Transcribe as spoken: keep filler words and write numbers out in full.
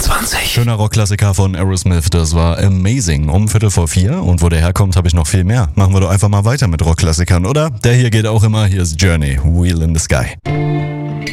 vierundzwanzig. Schöner Rockklassiker von Aerosmith, das war Amazing. Um Viertel vor vier und wo der herkommt, habe ich noch viel mehr. Machen wir doch einfach mal weiter mit Rockklassikern, oder? Der hier geht auch immer, hier ist Journey, Wheel in the Sky.